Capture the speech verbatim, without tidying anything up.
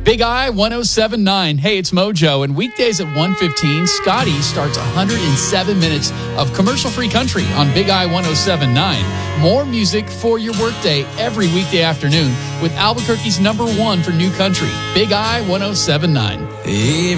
Big I one oh seven point nine. Hey, it's Mojo. And weekdays at one fifteen, Scotty starts one hundred seven minutes of commercial-free country on Big I one oh seven point nine. More music for your workday every weekday afternoon with Albuquerque's number one for new country, Big I one oh seven point nine.